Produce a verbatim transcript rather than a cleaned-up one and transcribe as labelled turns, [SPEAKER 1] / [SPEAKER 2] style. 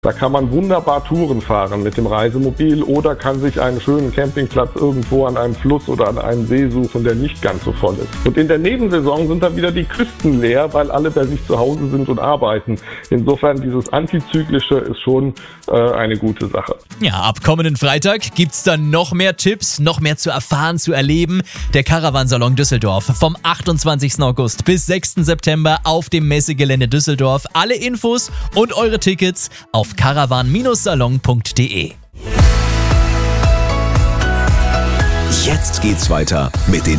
[SPEAKER 1] Da kann man wunderbar Touren fahren mit dem Reisemobil oder kann sich einen schönen Campingplatz irgendwo an einem Fluss oder an einem See suchen, der nicht ganz so voll ist. Und in der Nebensaison sind dann wieder die Küsten leer, weil alle bei sich zu Hause sind und arbeiten. Insofern dieses Antizyklische ist schon äh, eine gute Sache.
[SPEAKER 2] Ja, ab kommenden Freitag gibt's dann noch mehr Tipps, noch mehr zu erfahren, zu erleben. Der Caravansalon Düsseldorf vom achtundzwanzigsten August bis sechsten September auf dem Messegelände Düsseldorf. Alle Infos und eure Tickets auf caravan Salon punkt de.
[SPEAKER 3] Jetzt geht's weiter mit den